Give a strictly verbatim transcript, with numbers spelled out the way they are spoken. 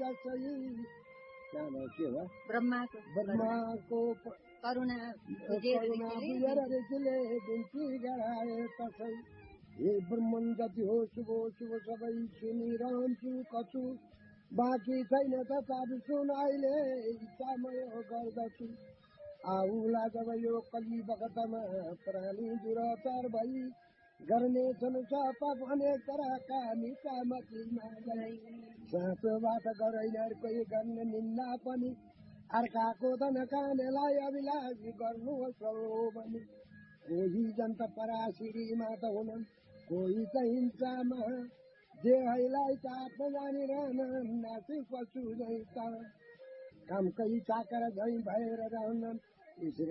जसै त्यहाँ के हो ब्रह्माको ब्रह्माको करुणा बुझेर ऋषिले बिन्ती गराए तसै हे ब्रह्मन जति हो शुभ शुभ सबै सुनिरहन्छु कछु बाँकी छैन त साधु सुन अहिले इच्छामय गर्दछु आउला जब यो कली बखतमा प्राणी दुराचार भई गर्नेछन् सपाप अनेक तरका मिसामतीमा गई साँचोबाट गराइनर कोही गर्ने निन्दा पनि अर्काको धन कानेलाई अभिलाषी गर्नु हो भने कोही जन्त पराशिरीमा त हुनन् कोही त हिंसामा देहैलाई चाप्न जानिरहन नासी पशु झै कामकै चाकर झै भएर रहनन्